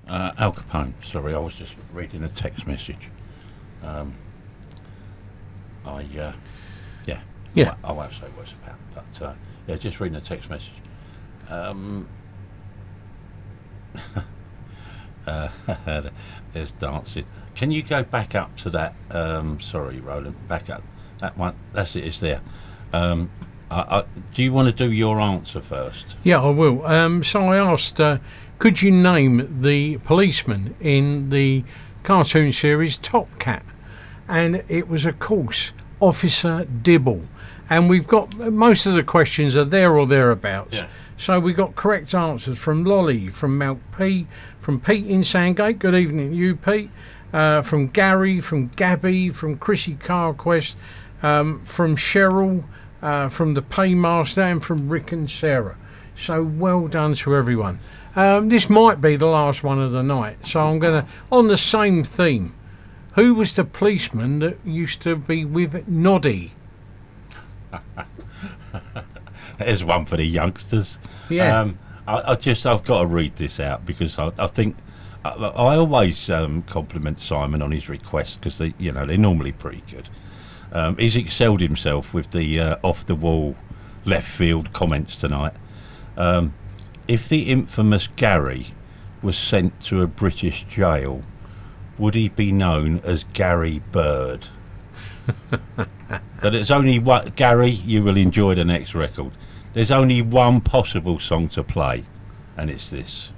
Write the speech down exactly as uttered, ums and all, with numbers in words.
Uh, Al Capone. Sorry, I was just reading a text message. Um, I, uh, yeah. Yeah. I, I won't say what it's about, but uh, yeah, just reading a text message. Um, uh, there's dancing. Can you go back up to that? Um, sorry, Roland. Back up. That one. That's it. It's there. Um, I, I, do you want to do your answer first? Yeah, I will. Um, so I asked, uh, could you name the policeman in the cartoon series Top Cat? And it was, of course, Officer Dibble. And we've got, most of the questions are there or thereabouts. Yeah. So we got correct answers from Lolly, from Malk P, from Pete in Sandgate. Good evening, you, Pete. Uh, from Gary, from Gabby, from Chrissy Carquest, um, from Cheryl, uh, from the Paymaster, and from Rick and Sarah. So well done to everyone. Um, this might be the last one of the night, so I'm going to, on the same theme, who was the policeman that used to be with Noddy? There's one for the youngsters. Yeah. Um, I, I just, I've got to read this out because I, I think I, I always um, compliment Simon on his requests because they, you know, they're normally pretty good. Um, he's excelled himself with the uh, off-the-wall left field comments tonight. Um, if the infamous Gary was sent to a British jail, would he be known as Gary Bird? So there's only one, Gary, you will enjoy the next record. There's only one possible song to play, and it's this.